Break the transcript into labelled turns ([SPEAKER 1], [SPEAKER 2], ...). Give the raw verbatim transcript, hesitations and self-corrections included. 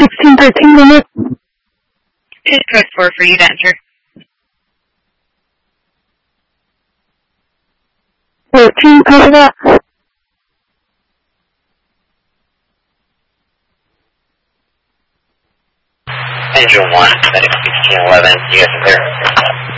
[SPEAKER 1] sixteen thirteen limit.
[SPEAKER 2] Just press four for you to enter.
[SPEAKER 1] fourteen, cover that.
[SPEAKER 3] Engine one, medic sixteen eleven, you guys are there.